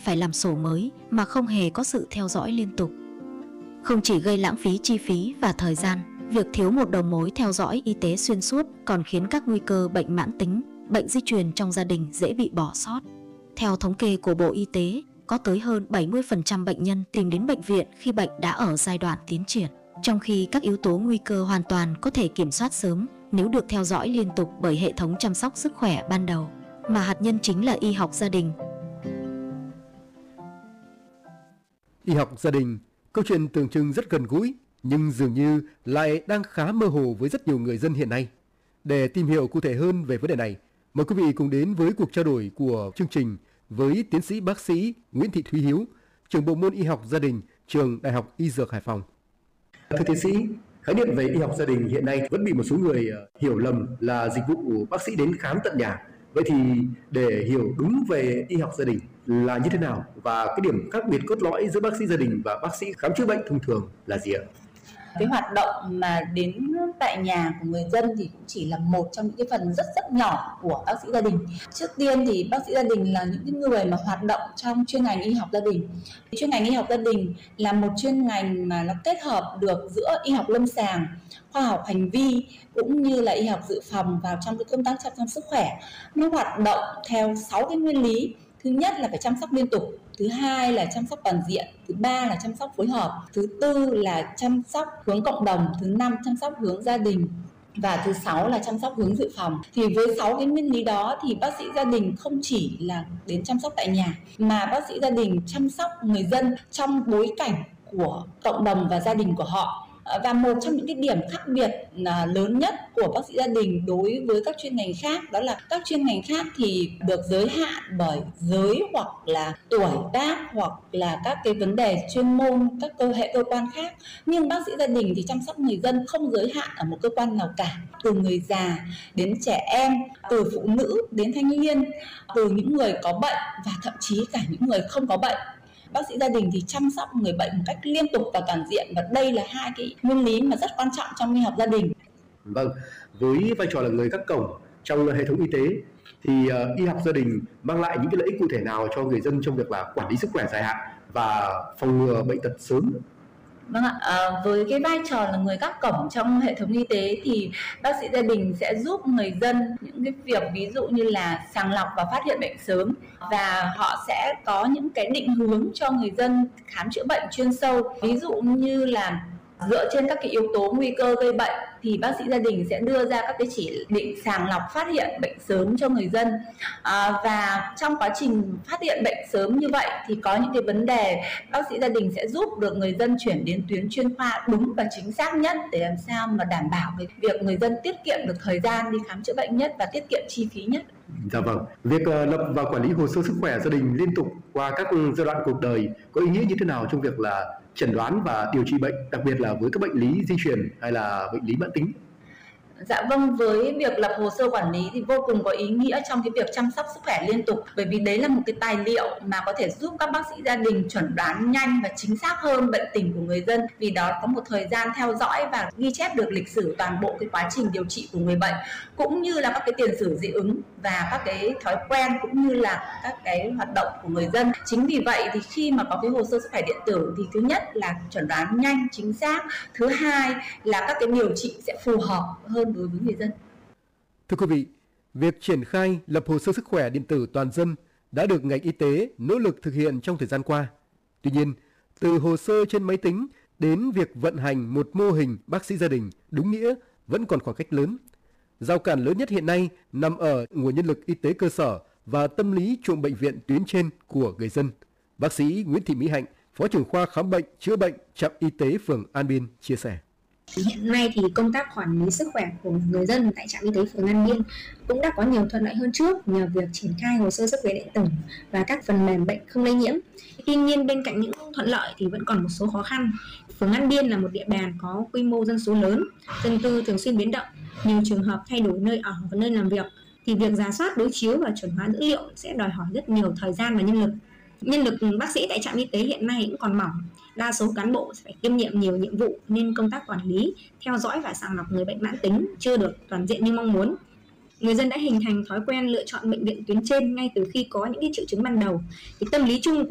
phải làm sổ mới mà không hề có sự theo dõi liên tục. Không chỉ gây lãng phí chi phí và thời gian, việc thiếu một đầu mối theo dõi y tế xuyên suốt còn khiến các nguy cơ bệnh mãn tính, bệnh di truyền trong gia đình dễ bị bỏ sót. Theo thống kê của Bộ Y tế, có tới hơn 70% bệnh nhân tìm đến bệnh viện khi bệnh đã ở giai đoạn tiến triển, trong khi các yếu tố nguy cơ hoàn toàn có thể kiểm soát sớm nếu được theo dõi liên tục bởi hệ thống chăm sóc sức khỏe ban đầu, mà hạt nhân chính là y học gia đình. Y học gia đình, câu chuyện tưởng chừng rất gần gũi, nhưng dường như lại đang khá mơ hồ với rất nhiều người dân hiện nay. Để tìm hiểu cụ thể hơn về vấn đề này, mời quý vị cùng đến với cuộc trao đổi của chương trình với tiến sĩ bác sĩ Nguyễn Thị Thúy Hiếu, trưởng bộ môn y học gia đình, trường Đại học Y Dược Hải Phòng. Thưa tiến sĩ, khái niệm về y học gia đình hiện nay vẫn bị một số người hiểu lầm là dịch vụ bác sĩ đến khám tận nhà. Vậy thì để hiểu đúng về y học gia đình là như thế nào và cái điểm khác biệt cốt lõi giữa bác sĩ gia đình và bác sĩ khám chữa bệnh thông thường là gì ạ? Cái hoạt động mà đến tại nhà của người dân thì cũng chỉ là một trong những cái phần rất rất nhỏ của bác sĩ gia đình. Trước tiên thì bác sĩ gia đình là những người mà hoạt động trong chuyên ngành y học gia đình. Chuyên ngành y học gia đình là một chuyên ngành mà nó kết hợp được giữa y học lâm sàng, khoa học hành vi cũng như là y học dự phòng vào trong cái công tác chăm sóc sức khỏe. Nó hoạt động theo 6 cái nguyên lý. Thứ nhất là phải chăm sóc liên tục, thứ hai là chăm sóc toàn diện, thứ ba là chăm sóc phối hợp, thứ tư là chăm sóc hướng cộng đồng, thứ năm chăm sóc hướng gia đình và thứ sáu là chăm sóc hướng dự phòng. Thì với 6 cái nguyên lý đó thì bác sĩ gia đình không chỉ là đến chăm sóc tại nhà mà bác sĩ gia đình chăm sóc người dân trong bối cảnh của cộng đồng và gia đình của họ. Và một trong những cái điểm khác biệt lớn nhất của bác sĩ gia đình đối với các chuyên ngành khác đó là các chuyên ngành khác thì được giới hạn bởi giới hoặc là tuổi tác hoặc là các cái vấn đề chuyên môn, các hệ cơ quan khác. Nhưng bác sĩ gia đình thì chăm sóc người dân không giới hạn ở một cơ quan nào cả, từ người già đến trẻ em, từ phụ nữ đến thanh niên, từ những người có bệnh và thậm chí cả những người không có bệnh. Bác sĩ gia đình thì chăm sóc người bệnh một cách liên tục và toàn diện, và đây là hai cái nguyên lý mà rất quan trọng trong y học gia đình. Vâng, với vai trò là người gác cổng trong hệ thống y tế thì y học gia đình mang lại những cái lợi ích cụ thể nào cho người dân trong việc là quản lý sức khỏe dài hạn và phòng ngừa bệnh tật sớm? Vâng ạ, với cái vai trò là người gác cổng trong hệ thống y tế thì bác sĩ gia đình sẽ giúp người dân những cái việc ví dụ như là sàng lọc và phát hiện bệnh sớm, và họ sẽ có những cái định hướng cho người dân khám chữa bệnh chuyên sâu. Ví dụ như là dựa trên các cái yếu tố nguy cơ gây bệnh thì bác sĩ gia đình sẽ đưa ra các cái chỉ định sàng lọc phát hiện bệnh sớm cho người dân. Và trong quá trình phát hiện bệnh sớm như vậy thì có những cái vấn đề bác sĩ gia đình sẽ giúp được người dân chuyển đến tuyến chuyên khoa đúng và chính xác nhất để làm sao mà đảm bảo cái việc người dân tiết kiệm được thời gian đi khám chữa bệnh nhất và tiết kiệm chi phí nhất. Dạ vâng, việc lập và quản lý hồ sơ sức khỏe gia đình liên tục qua các giai đoạn cuộc đời có ý nghĩa như thế nào trong việc là chẩn đoán và điều trị bệnh, đặc biệt là với các bệnh lý di truyền hay là bệnh lý mãn tính? Dạ vâng, với việc lập hồ sơ quản lý thì vô cùng có ý nghĩa trong cái việc chăm sóc sức khỏe liên tục, bởi vì đấy là một cái tài liệu mà có thể giúp các bác sĩ gia đình chẩn đoán nhanh và chính xác hơn bệnh tình của người dân, vì đó có một thời gian theo dõi và ghi chép được lịch sử toàn bộ cái quá trình điều trị của người bệnh, cũng như là các cái tiền sử dị ứng và các cái thói quen cũng như là các cái hoạt động của người dân. Chính vì vậy thì khi mà có cái hồ sơ sức khỏe điện tử thì thứ nhất là chẩn đoán nhanh, chính xác, thứ hai là các cái điều trị sẽ phù hợp hơn đối với người dân. Thưa quý vị, việc triển khai lập hồ sơ sức khỏe điện tử toàn dân đã được ngành y tế nỗ lực thực hiện trong thời gian qua. Tuy nhiên, từ hồ sơ trên máy tính đến việc vận hành một mô hình bác sĩ gia đình đúng nghĩa vẫn còn khoảng cách lớn. Rào cản lớn nhất hiện nay nằm ở nguồn nhân lực y tế cơ sở và tâm lý chuộng bệnh viện tuyến trên của người dân. Bác sĩ Nguyễn Thị Mỹ Hạnh, Phó trưởng khoa khám bệnh chữa bệnh trạm y tế phường An Biên chia sẻ. Hiện nay thì công tác quản lý sức khỏe của người dân tại trạm y tế phường An Biên cũng đã có nhiều thuận lợi hơn trước nhờ việc triển khai hồ sơ sức khỏe điện tử và các phần mềm bệnh không lây nhiễm. Tuy nhiên, bên cạnh những thuận lợi thì vẫn còn một số khó khăn. Phường An Biên là một địa bàn có quy mô dân số lớn, dân cư thường xuyên biến động, nhiều trường hợp thay đổi nơi ở và nơi làm việc, thì việc rà soát, đối chiếu và chuẩn hóa dữ liệu sẽ đòi hỏi rất nhiều thời gian và nhân lực. Nhân lực bác sĩ tại trạm y tế hiện nay cũng còn mỏng, đa số cán bộ phải kiêm nhiệm nhiều nhiệm vụ nên công tác quản lý, theo dõi và sàng lọc người bệnh mãn tính chưa được toàn diện như mong muốn. Người dân đã hình thành thói quen lựa chọn bệnh viện tuyến trên ngay từ khi có những triệu chứng ban đầu. Thì tâm lý chung